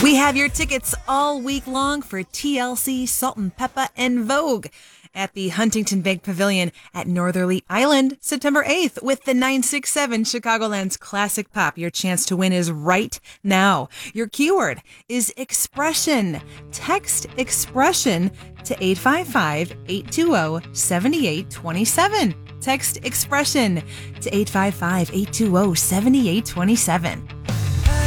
We have your tickets all week long for TLC, Salt and Peppa, and Vogue at the Huntington Bank Pavilion at Northerly Island, September 8th with the 967 Chicagoland's Classic Pop. Your chance to win is right now. Your keyword is expression. Text expression to 855-820-7827. Text expression to 855-820-7827.